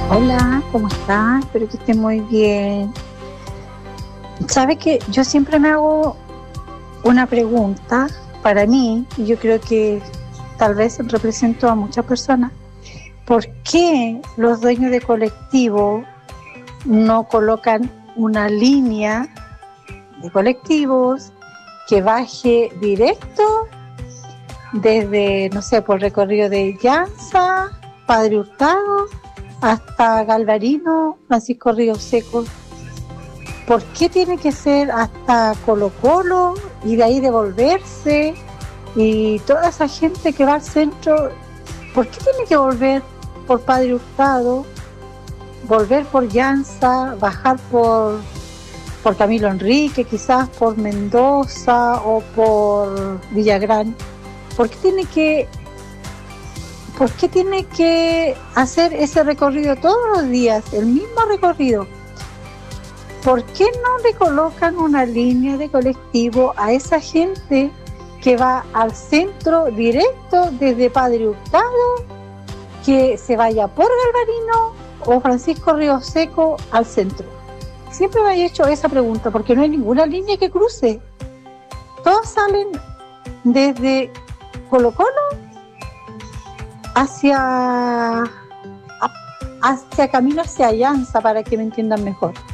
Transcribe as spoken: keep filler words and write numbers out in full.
Hola, ¿cómo estás? Espero que estés muy bien. Sabes que yo siempre me hago una pregunta para mí, y yo creo que tal vez represento a muchas personas. ¿Por qué los dueños de colectivo no colocan una línea de colectivos que baje directo desde, no sé, por el recorrido de Llanza, Padre Hurtado, hasta Galvarino, Francisco Ríos Secos? ¿Por qué tiene que ser hasta Colo Colo y de ahí devolverse? Y toda esa gente que va al centro, ¿por qué tiene que volver por Padre Hurtado, volver por Llanza, bajar por, por Camilo Enrique, quizás por Mendoza o por Villagrán? ¿Por qué tiene que, por qué tiene que hacer ese recorrido todos los días, el mismo recorrido? ¿Por qué no le colocan una línea de colectivo a esa gente que va al centro directo desde Padre Hurtado, que se vaya por Galvarino o Francisco Ríos Seco al centro? Siempre me he hecho esa pregunta, porque no hay ninguna línea que cruce. Todos salen desde Colo Colo hacia, hacia camino hacia Llanza, para que me entiendan mejor.